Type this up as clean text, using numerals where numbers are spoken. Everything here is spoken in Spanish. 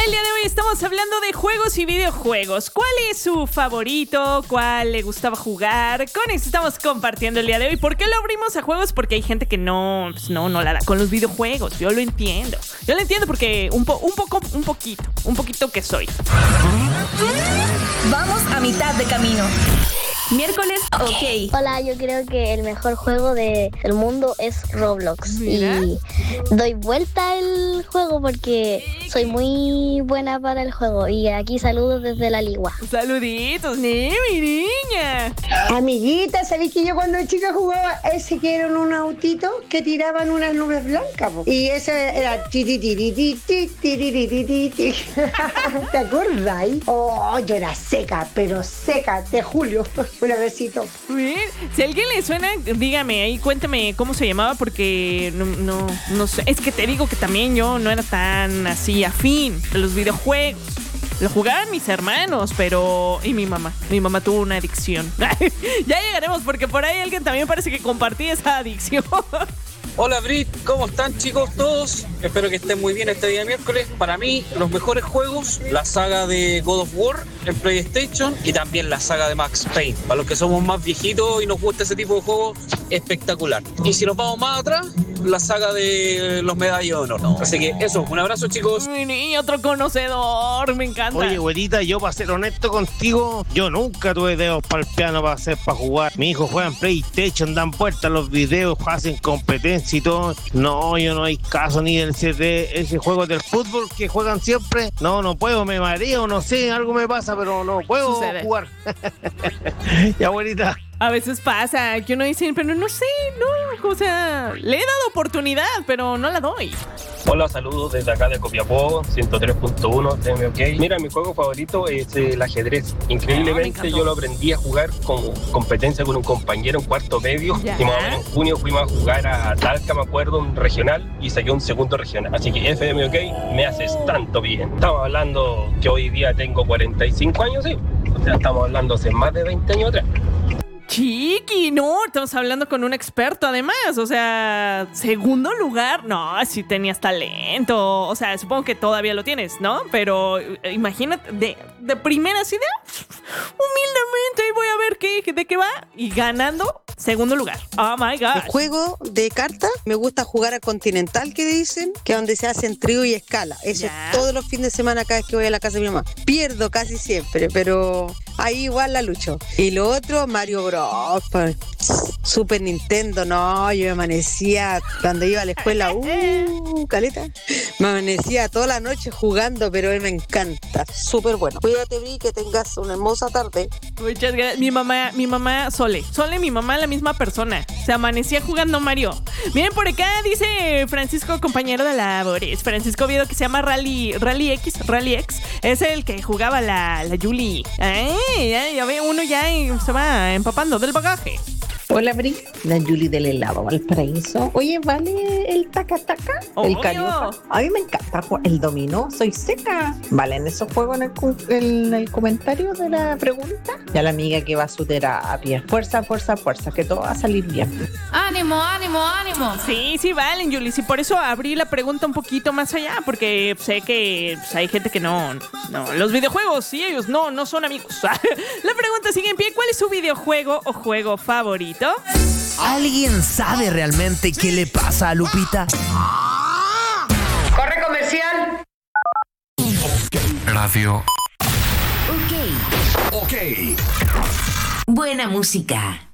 El día de hoy estamos hablando de juegos y videojuegos. ¿Cuál es su favorito? ¿Cuál le gustaba jugar? Con eso estamos compartiendo el día de hoy. ¿Por qué lo abrimos a juegos? Porque hay gente que no la da con los videojuegos. Yo lo entiendo. Yo lo entiendo porque un poquito que soy. Vamos a mitad de camino. Miércoles, ok. Hola, yo creo que el mejor juego del mundo es Roblox. Mira. Y doy vuelta el juego porque soy muy buena para el juego. Y aquí saludos desde la Ligua. Saluditos, mi niña. Amiguita, ¿sabéis que yo cuando chica jugaba ese que era un autito que tiraban unas nubes blancas? Po? Y ese era ti. ¿Te acuerdas? Oh, yo era seca, pero seca, de Julio. Un besito. Bien. Si a alguien le suena, dígame ahí, cuéntame cómo se llamaba porque no sé. Es que te digo que también yo no era tan así afín de los videojuegos. Lo jugaban mis hermanos, pero... Y mi mamá. Mi mamá tuvo una adicción. Ya llegaremos porque por ahí alguien también parece que compartía esa adicción. Hola Brit, ¿cómo están chicos todos? Espero que estén muy bien este día miércoles. Para mí, los mejores juegos, la saga de God of War en PlayStation y también la saga de Max Payne. Para los que somos más viejitos y nos gusta ese tipo de juegos, espectacular. Y si nos vamos más atrás, la saga de los Medallas de Honor. Así que eso, un abrazo chicos. Mi niño, otro conocedor, me encanta. Oye, güerita, yo para ser honesto contigo, yo nunca tuve dedos para el piano para jugar. Mi hijo juega en PlayStation, dan vueltas los videos, hacen competencia y todo. No, yo no hay caso ni del CD, ese juego del fútbol que juegan siempre. No puedo, me mareo, no sé, algo me pasa, pero no puedo jugar. Ya, güerita. A veces pasa que uno dice, pero no sé, o sea, le he dado oportunidad, pero no la doy. Hola, saludos desde acá de Copiapó, 103.1, TMOK. Mira, mi juego favorito es el ajedrez. Increíblemente yo lo aprendí a jugar con competencia con un compañero en cuarto medio. Ya. Y más o menos en junio fuimos a jugar a Talca, me acuerdo, un regional, y saqué un segundo regional. Así que FMOK, me haces tanto bien. Estamos hablando que hoy día tengo 45 años, sí. O sea, estamos hablando hace más de 20 años atrás. Chiqui, no, estamos hablando con un experto además, o sea, segundo lugar, no, si tenías talento, o sea, supongo que todavía lo tienes, ¿no? Pero imagínate, de primeras ideas, humildemente, ahí voy a ver de qué va, y ganando segundo lugar. Oh my God. El juego de cartas, me gusta jugar a Continental, que dicen, que es donde se hacen trío y escala. Eso Ya. es todos los fines de semana cada vez que voy a la casa de mi mamá. Pierdo casi siempre, pero ahí igual la lucho. Y lo otro, Mario Bros. Super Nintendo, no, yo me amanecía cuando iba a la escuela, caleta, me amanecía toda la noche jugando, pero me encanta, súper bueno. Cuídate, Bri, que tengas una hermosa tarde. Muchas gracias. Mi mamá, Sole, mi mamá, la misma persona. Se amanecía jugando Mario. Miren, por acá dice Francisco, compañero de labores. Francisco Oviedo, que se llama Rally X. Es el que jugaba la Yuli. Ya ve, uno ya se va empapando del bagaje. Hola, Bri, la Yuli del helado Valparaíso. Oye, ¿vale el taca-taca? El Obvio. carioca. A mí me encanta el dominó, soy seca. ¿Valen esos juegos en el comentario de la pregunta? Ya la amiga que va a su terapia. Fuerza, que todo va a salir bien. Ánimo. Sí, valen, Yuli. Sí, por eso abrí la pregunta un poquito más allá, porque sé que hay gente que no, los videojuegos, sí, ellos no son amigos. La pregunta sigue en pie. ¿Cuál es su videojuego o juego favorito? ¿Alguien sabe realmente qué le pasa a Lupita? ¡Corre comercial! Radio. Ok. Ok. Buena música.